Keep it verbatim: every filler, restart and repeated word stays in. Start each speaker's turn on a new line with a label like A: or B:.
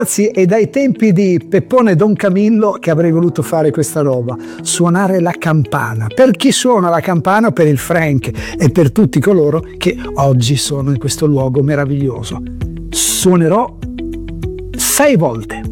A: Sì, è dai tempi di Peppone Don Camillo che avrei voluto fare questa roba, suonare la campana. Per chi suona la campana? Per il Frank e per tutti coloro che oggi sono in questo luogo meraviglioso. Suonerò sei volte.